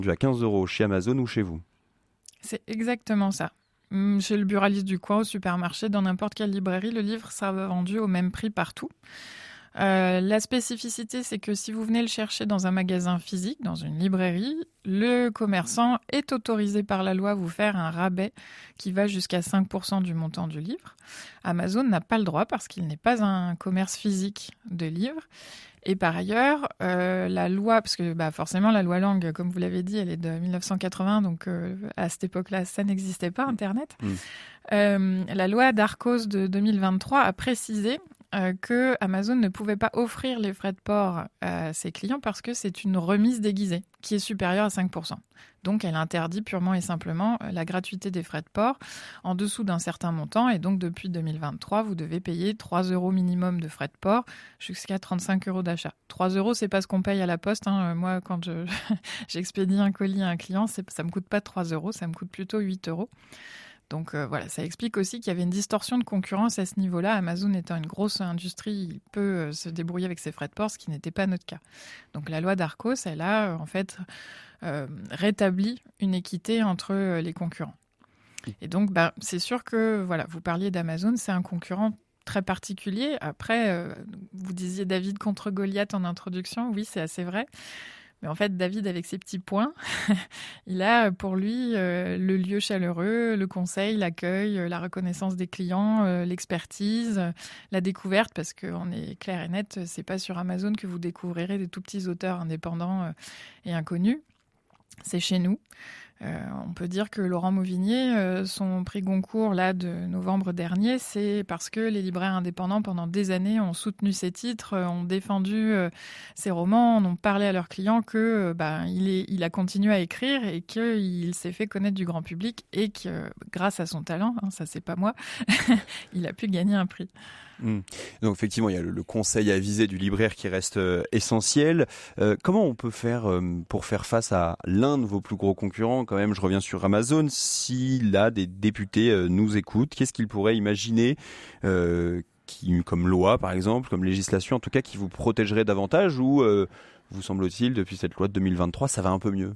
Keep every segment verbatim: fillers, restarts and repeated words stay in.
à quinze euros chez Amazon ou chez vous. C'est exactement ça. Chez le buraliste du coin, au supermarché, dans n'importe quelle librairie, le livre sera vendu au même prix partout. Euh, la spécificité, c'est que si vous venez le chercher dans un magasin physique, dans une librairie, le commerçant est autorisé par la loi à vous faire un rabais qui va jusqu'à cinq pour cent du montant du livre. Amazon n'a pas le droit parce qu'il n'est pas un commerce physique de livres. Et par ailleurs, euh, la loi, parce que bah, forcément la loi Lang, comme vous l'avez dit, elle est de dix-neuf cent quatre-vingts, donc euh, à cette époque-là, ça n'existait pas, Internet. Mmh. Euh, la loi Darcos de deux mille vingt-trois a précisé euh, que Amazon ne pouvait pas offrir les frais de port à ses clients parce que c'est une remise déguisée qui est supérieure à cinq pour cent. Donc, elle interdit purement et simplement la gratuité des frais de port en dessous d'un certain montant. Et donc, depuis deux mille vingt-trois, vous devez payer trois euros minimum de frais de port jusqu'à trente-cinq euros d'achat. trois euros, c'est pas ce qu'on paye à la poste. Hein. Moi, quand je, j'expédie un colis à un client, c'est, ça me coûte pas trois euros, ça me coûte plutôt huit euros. Donc euh, voilà, ça explique aussi qu'il y avait une distorsion de concurrence à ce niveau-là. Amazon étant une grosse industrie, il peut euh, se débrouiller avec ses frais de port, ce qui n'était pas notre cas. Donc la loi Darcos, elle a euh, en fait euh, rétabli une équité entre euh, les concurrents. Et donc bah, c'est sûr que, voilà, vous parliez d'Amazon, c'est un concurrent très particulier. Après, euh, vous disiez David contre Goliath en introduction, oui, c'est assez vrai. Mais en fait, David, avec ses petits points, il a pour lui euh, le lieu chaleureux, le conseil, l'accueil, euh, la reconnaissance des clients, euh, l'expertise, euh, la découverte, parce qu'on est clair et net, c'est pas sur Amazon que vous découvrirez des tout petits auteurs indépendants euh, et inconnus. C'est chez nous. Euh, on peut dire que Laurent Mauvigné, euh, son prix Goncourt là, de novembre dernier, c'est parce que les libraires indépendants, pendant des années, ont soutenu ses titres, euh, ont défendu euh, ses romans, ont parlé à leurs clients que euh, bah, il, est, il a continué à écrire et qu'il s'est fait connaître du grand public et que, euh, grâce à son talent, hein, ça c'est pas moi, il a pu gagner un prix. Mmh. Donc effectivement, il y a le, le conseil avisé du libraire qui reste euh, essentiel. Euh, comment on peut faire euh, pour faire face à l'un de vos plus gros concurrents? Quand même, je reviens sur Amazon. Si là, des députés euh, nous écoutent, qu'est-ce qu'ils pourraient imaginer euh, qui, comme loi, par exemple, comme législation, en tout cas, qui vous protégerait davantage? Ou, euh, vous semble-t-il, depuis cette loi de deux mille vingt-trois, ça va un peu mieux?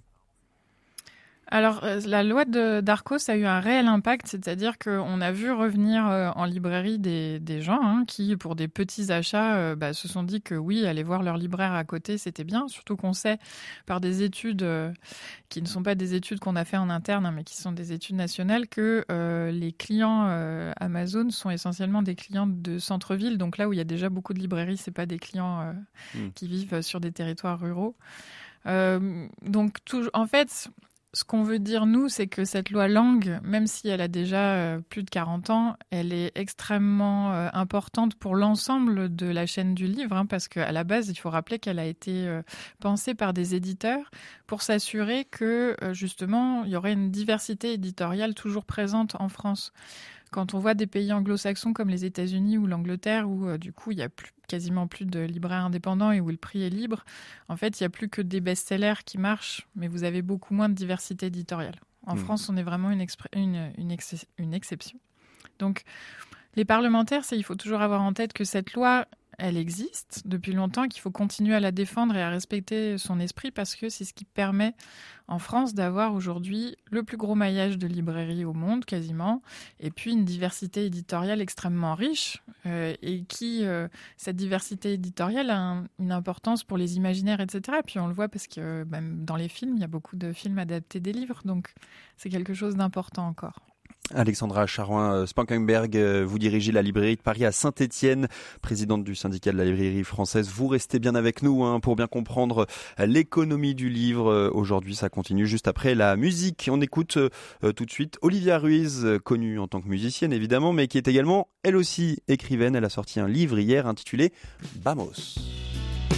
Alors, euh, la loi de Darcos a eu un réel impact, c'est-à-dire qu'on a vu revenir euh, en librairie des, des gens hein, qui, pour des petits achats, euh, bah, se sont dit que oui, aller voir leur libraire à côté, c'était bien. Surtout qu'on sait, par des études euh, qui ne sont pas des études qu'on a fait en interne, hein, mais qui sont des études nationales, que euh, les clients euh, Amazon sont essentiellement des clients de centre-ville. Donc là où il y a déjà beaucoup de librairies, c'est pas des clients euh, mmh. qui vivent sur des territoires ruraux. Euh, donc, tout, en fait... Ce qu'on veut dire, nous, c'est que cette loi Lang, même si elle a déjà euh, plus de quarante ans, elle est extrêmement euh, importante pour l'ensemble de la chaîne du livre, hein, parce qu'à la base, il faut rappeler qu'elle a été euh, pensée par des éditeurs pour s'assurer que, euh, justement, il y aurait une diversité éditoriale toujours présente en France. Quand on voit des pays anglo-saxons comme les États-Unis ou l'Angleterre, où euh, du coup il y a plus, quasiment plus de libraires indépendants et où le prix est libre, en fait il n'y a plus que des best-sellers qui marchent, mais vous avez beaucoup moins de diversité éditoriale. En mmh. France, on est vraiment une, expr- une, une, ex- une exception. Donc les parlementaires, c'est, il faut toujours avoir en tête que cette loi, elle existe depuis longtemps, qu'il faut continuer à la défendre et à respecter son esprit parce que c'est ce qui permet en France d'avoir aujourd'hui le plus gros maillage de librairies au monde, quasiment, et puis une diversité éditoriale extrêmement riche euh, et qui, euh, cette diversité éditoriale a un, une importance pour les imaginaires, et cetera. Et puis on le voit parce que même dans les films, il y a beaucoup de films adaptés des livres, donc c'est quelque chose d'important encore. Alexandra Charouin-Spankenberg, vous dirigez la librairie de Paris à Saint-Étienne, présidente du syndicat de la librairie française. Vous restez bien avec nous hein, pour bien comprendre l'économie du livre. Aujourd'hui, ça continue juste après la musique. On écoute euh, tout de suite Olivia Ruiz, connue en tant que musicienne évidemment, mais qui est également, elle aussi, écrivaine. Elle a sorti un livre hier intitulé Vamos.